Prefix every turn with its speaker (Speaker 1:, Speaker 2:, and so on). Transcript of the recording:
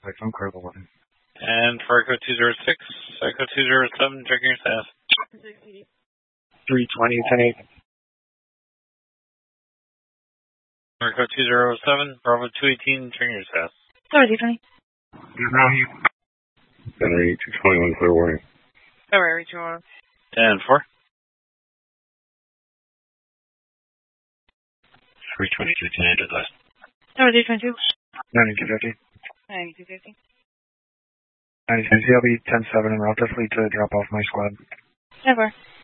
Speaker 1: I'm clear the line.
Speaker 2: And for Echo 206, Echo 207, checking your status.
Speaker 1: 320, 10-8.
Speaker 2: Echo 207, Bravo 218, checking your status.
Speaker 3: 320.
Speaker 1: Henry 221, clear warning.
Speaker 3: Alright, 221.
Speaker 2: And 4.
Speaker 1: 322, 10-8, advice.
Speaker 3: 322.
Speaker 1: 9250.
Speaker 3: 9250.
Speaker 1: 9250, I'll be 10-7 and route this lead to drop off my squad.
Speaker 3: 10-4.